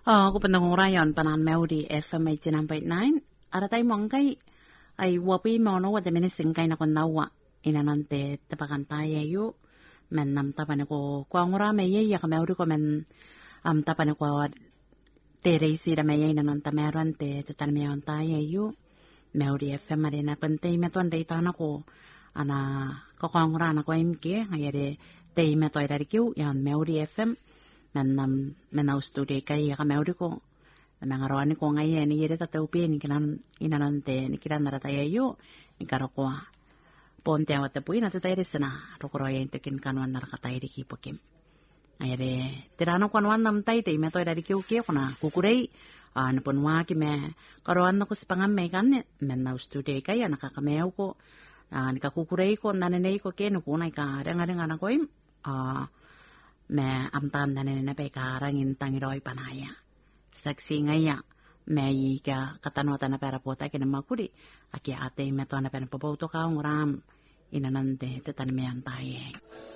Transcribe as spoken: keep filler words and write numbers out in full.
Oh, ko pandang rayon panan Melody F M eighty-nine point nine. Ara tayo mong kay ay wapi mo no wala minising kay na kunawa. Inanante tapakantaya yu. Men nam tapan ko kwa ngura me ye ya Melody ko men am tapan ko tere si ra me ye nanon tameron te tetan me on taya yu. Melody F M marina pantay me ton data na ko ana ko kwa ngura na ko imke ngayere te me to ira kiu yan Melody F M. Men nam men au studio kai ya Melody ko men ngaroani ko ngai ni yere ta tau pe ni kinan inanante ni kiran nara taya yu ni karo ko ponte awat pui na ta ire sana rokoro ya intekin kanwan nar kata ire ki pokim ayere tirano kanwan nam tai te me to ira ki uke kona kukurei an ponwa ki me karoan na ko sipangam me kan men au studio kai ya nakakameo ko ni ka kukurei ko nanene ko ke no kunai ka renga renga na koim a me amtan nanene pe ka rangin tangiroi panaya saksi ngaya me yi ka katanota na pera pota ke na makuri aki ate me to na pera popo to ka ngoram inanante tetan me antaye